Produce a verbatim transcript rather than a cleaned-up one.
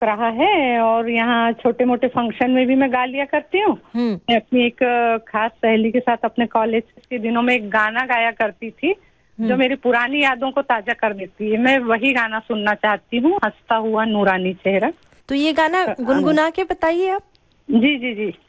रहा है और यहाँ छोटे मोटे फंक्शन में भी मैं गा लिया करती हूँ। मैं अपनी एक खास सहेली के साथ अपने कॉलेज के दिनों में एक गाना गाया करती थी जो मेरी पुरानी यादों को ताजा कर देती है। मैं वही गाना सुनना चाहती हूँ, हंसता हुआ नूरानी चेहरा। तो ये गाना गुनगुना के बताइए आप। जी जी जी।